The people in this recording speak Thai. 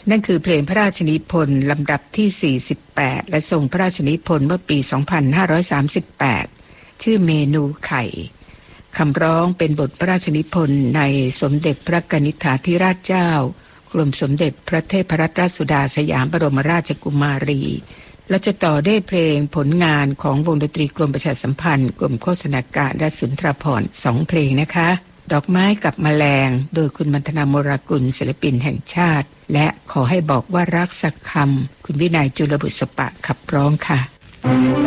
นั่นคือเพลงพระราชนิพนธ์ลำดับที่48และทรงพระราชนิพนธ์เมื่อปี2538ชื่อเมนูไข่คำร้องเป็นบทพระราชนิพนธ์ในสมเด็จพระกนิษฐาธิราชเจ้ากรมสมเด็จพระเทพรัตนราชสุดาสยามบรมราชกุมารีและจะต่อด้วยเพลงผลงานของวงดนตรีกรมประชาสัมพันธ์กรมโฆษณาการและสุนทรภรณ์2เพลงนะคะดอกไม้กับแมลงโดยคุณมัณฑนาโมรากุลศิลปินแห่งชาติและขอให้บอกว่ารักสักคำคุณวินัยจุลบุษปะขับร้องค่ะ